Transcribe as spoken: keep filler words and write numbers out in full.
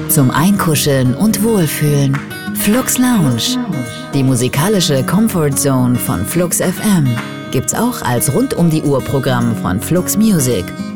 Zum Einkuscheln und Wohlfühlen. Flux Lounge. Die musikalische Comfort Zone von Flux F M gibt's auch als rund um die Uhr Programm von Flux Music.